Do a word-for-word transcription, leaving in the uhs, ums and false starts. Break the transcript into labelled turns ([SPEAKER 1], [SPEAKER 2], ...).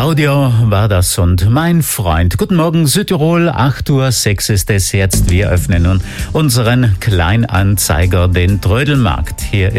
[SPEAKER 1] Claudio war das und mein Freund. Guten Morgen Südtirol, acht Uhr sechs ist es jetzt. Wir öffnen nun unseren Kleinanzeiger, den Trödelmarkt. Hier